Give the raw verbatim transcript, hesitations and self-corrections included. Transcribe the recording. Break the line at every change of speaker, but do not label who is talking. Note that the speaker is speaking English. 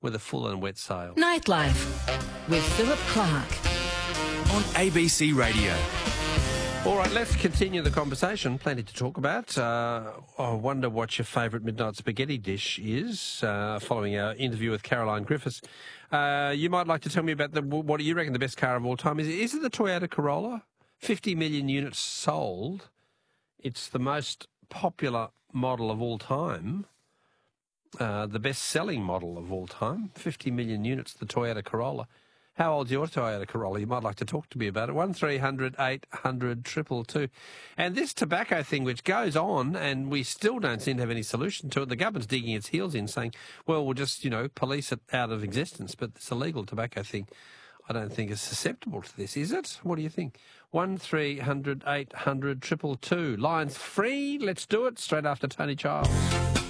with a full and wet sail.
Nightlife with Philip Clark
on A B C Radio.
All right, let's continue the conversation. Plenty to talk about. Uh, I wonder what your favourite midnight spaghetti dish is, uh, following our interview with Caroline Griffiths. Uh, you might like to tell me about the, what do you reckon the best car of all time is. Is it the Toyota Corolla? fifty million units sold. It's the most popular model of all time. Uh, the best-selling model of all time. fifty million units, the Toyota Corolla. How old's your Toyota Corolla? You might like to talk to me about it. one three hundred eight hundred two two two. And this tobacco thing, which goes on, and we still don't seem to have any solution to it. The government's digging its heels in, saying, well, we'll just, you know, police it out of existence. But this illegal tobacco thing, I don't think is susceptible to this, is it? What do you think? one three hundred eight hundred two two two. Lines free. Let's do it. Straight after Tony Childs.